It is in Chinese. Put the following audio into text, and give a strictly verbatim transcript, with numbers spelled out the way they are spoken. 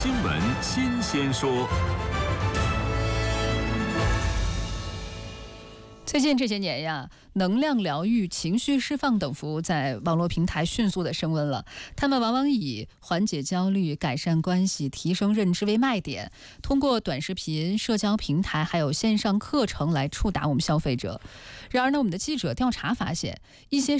新闻新鲜说。 最近这些年呀，能量疗愈、情绪释放等服务在网络平台迅速的升温了。他们往往以缓解焦虑、改善关系、提升认知为卖点，通过短视频、社交平台还有线上课程来触达我们消费者。然而呢，我们的记者调查发现，一些